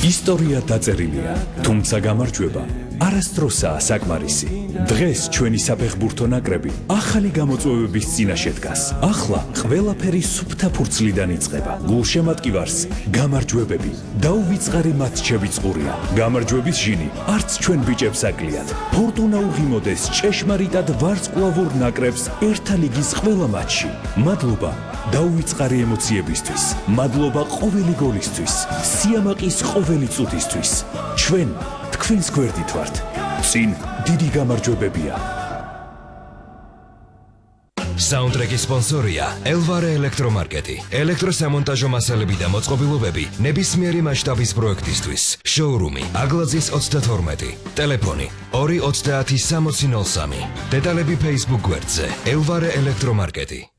ისტორია დაწერილია, თუმცა გამარჯვება არასდროსაა საკმარისი. დღეს ჩვენი საფეხბურთო ნაკრები ახალი გამოწვევების წინაშე დგას. ახლა ყველაფერი სუფთა ფურცლიდან იწყება. გულშემატკივარს გამარჯვებები დაუვიწყარი მატჩები წყურია. გამარჯვების ჟინი არც ჩვენ ბიჭებს აკლიათ. ფორტუნა უღიმოდეს ჭეშმარიტად ვარსკვლავურ ნაკრებს ერთა ლიგის ყველა მატჩში. მადლობა დაუვიწყარი ემოციებისთვის. მადლობა ყოველი გოლისთვის. სიამაყის ყოველი წუთისთვის. ჩვენ თქვენს გვერდით ვართ. წინ დიდი გამარჯვებებია. საუნდტრეკის სპონსორია ელვარე ელექტრომარკეტი. ელექტროსამონტაჟო მასალები და მოწყობილობები ნებისმიერი მასშტაბის პროექტისთვის. შოურუმი აგლაძის 32. ტელეფონი 230 6003. დეტალები Facebook გვერდზე ელვარე ელექტრომარკეტი.